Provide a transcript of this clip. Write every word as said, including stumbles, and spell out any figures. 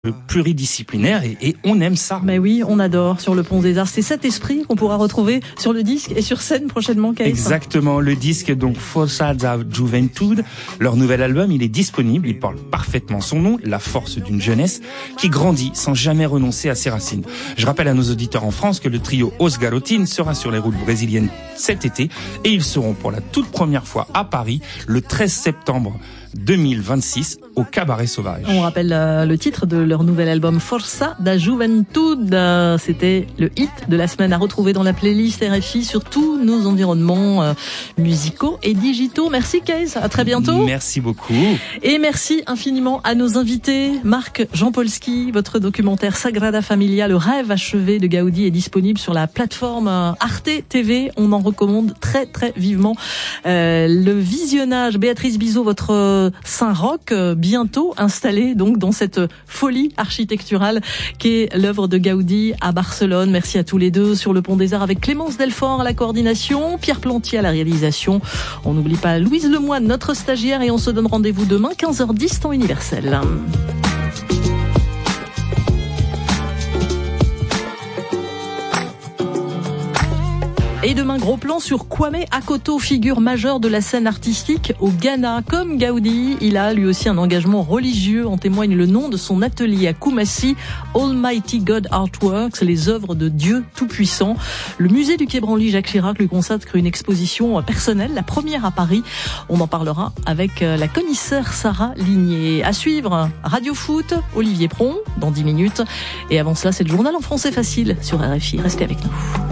pluridisciplinaire et, et on aime ça. Mais oui, on adore sur le Pont des Arts. C'est cet esprit qu'on pourra retrouver sur le disque et sur scène prochainement, Kees. Exactement, le disque donc Força da Juventude, leur nouvel album, il est disponible, il porte parfaitement son nom, la force d'une jeunesse qui grandit sans jamais renoncer à ses racines. Je rappelle à nos auditeurs en France que le trio Os Garotines sera sur les routes brésiliennes cet été et ils seront pour la toute première fois à Paris le treize septembre deux mille vingt-six au Cabaret Sauvage. On rappelle euh, le titre de leur nouvel album Força da Juventude. Euh, c'était le hit de la semaine à retrouver dans la playlist R F I sur tous nos environnements euh, musicaux et digitaux. Merci Kees, à très bientôt. Merci beaucoup. Et merci infiniment à nos invités. Marc Jampolsky, votre documentaire Sagrada Familia, le rêve achevé de Gaudi est disponible sur la plateforme Arte T V. On en recommande très très vivement euh, le visionnage. Béatrice Bizot, votre Saint-Roch, bientôt installé donc dans cette folie architecturale qu'est l'œuvre de Gaudi à Barcelone. Merci à tous les deux sur le Pont des Arts avec Clémence Delfort à la coordination, Pierre Plantier à la réalisation. On n'oublie pas Louise Lemoine, notre stagiaire, et on se donne rendez-vous demain quinze heures dix temps universel. Et demain, gros plan sur Kwame Akoto, figure majeure de la scène artistique au Ghana. Comme Gaudi, il a lui aussi un engagement religieux. En témoigne le nom de son atelier à Kumasi, Almighty God Artworks, les œuvres de Dieu Tout-Puissant. Le musée du Quai Branly Jacques Chirac lui consacre une exposition personnelle, la première à Paris. On en parlera avec la commissaire Sarah Ligné. À suivre, Radio Foot, Olivier Pron, dans dix minutes. Et avant cela, c'est le journal en français facile sur R F I. Restez avec nous.